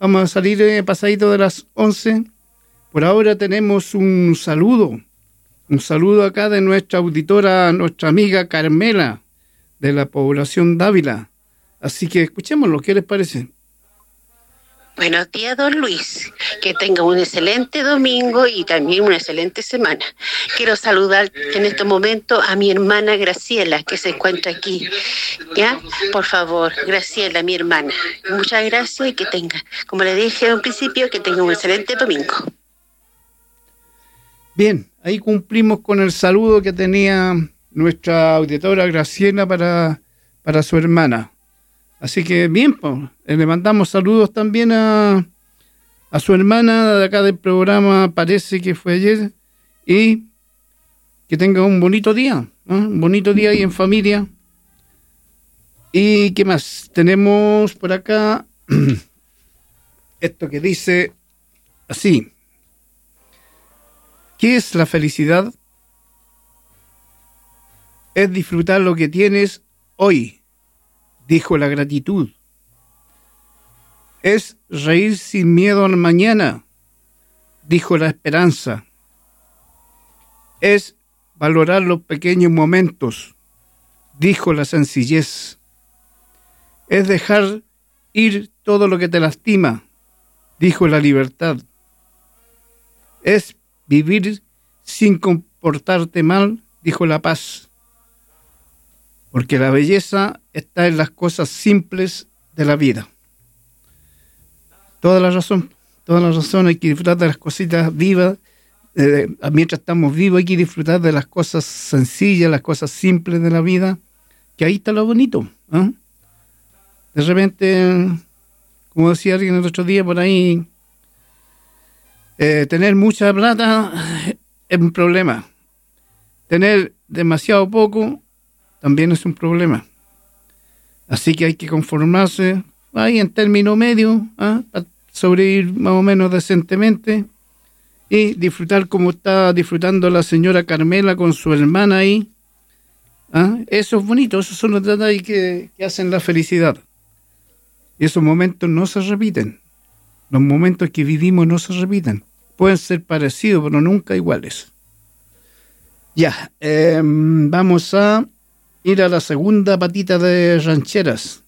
Vamos a salir pasadito de las 11. Por ahora tenemos un saludo acá de nuestra auditora, nuestra amiga Carmela, de la población Dávila. Así que escuchémoslo, ¿qué les parece? Buenos días, don Luis. Que tenga un excelente domingo y también una excelente semana. Quiero saludar en este momento a mi hermana Graciela, que se encuentra aquí. ¿Ya? Por favor, Graciela, mi hermana. Muchas gracias y que tenga, como le dije en un principio, que tenga un excelente domingo. Bien, ahí cumplimos con el saludo que tenía nuestra auditora Graciela para su hermana. Así que bien, pues, le mandamos saludos también a su hermana de acá del programa, parece que fue ayer, y que tenga un bonito día, ¿no? Un bonito día ahí en familia. ¿Y qué más? Tenemos por acá esto que dice así. ¿Qué es la felicidad? Es disfrutar lo que tienes hoy, dijo la gratitud. Es reír sin miedo al mañana, dijo la esperanza. Es valorar los pequeños momentos, dijo la sencillez. Es dejar ir todo lo que te lastima, dijo la libertad. Es vivir sin comportarte mal, dijo la paz. Porque la belleza está en las cosas simples de la vida. Toda la razón, hay que disfrutar de las cositas vivas. Mientras estamos vivos hay que disfrutar de las cosas sencillas, las cosas simples de la vida, que ahí está lo bonito, ¿eh? De repente, como decía alguien el otro día por ahí, tener mucha plata es un problema. Tener demasiado poco también es un problema. Así que hay que conformarse ahí en término medio, para sobrevivir más o menos decentemente y disfrutar como está disfrutando la señora Carmela con su hermana ahí. Eso es bonito, esos son los detalles que hacen la felicidad. Y esos momentos no se repiten. Los momentos que vivimos no se repiten. Pueden ser parecidos, pero nunca iguales. Ya, vamos a ir a la segunda patita de rancheras.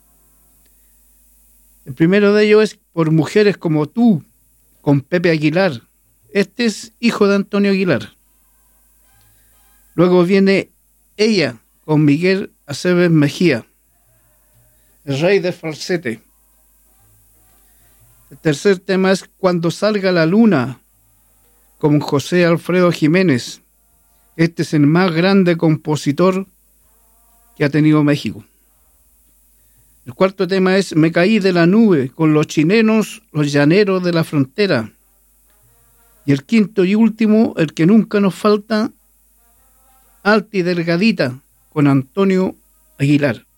El primero de ellos es Por mujeres como tú, con Pepe Aguilar. Este es hijo de Antonio Aguilar. Luego viene Ella, con Miguel Aceves Mejía, el rey de falsete. El tercer tema es Cuando salga la luna, con José Alfredo Jiménez. Este es el más grande compositor que ha tenido México. El cuarto tema es Me caí de la nube, con los chilenos, los llaneros de la frontera. Y el quinto y último, el que nunca nos falta, Alta y delgadita, con Antonio Aguilar.